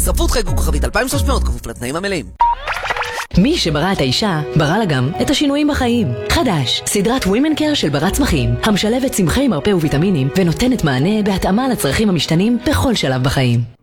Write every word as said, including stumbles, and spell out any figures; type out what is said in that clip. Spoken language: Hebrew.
ספרות חייגו כוכבית אלפיים ושלוש מאות כפוף לתנאים המלאים. מי שברא את האישה, ברא לה גם את השינויים בחיים. חדש, סדרת Women Care של ברת צמחים, המשלבת צמחי מרפא וויטמינים ונותנת מענה בהתאמה לצרכים המשתנים בכל שלב בחיים.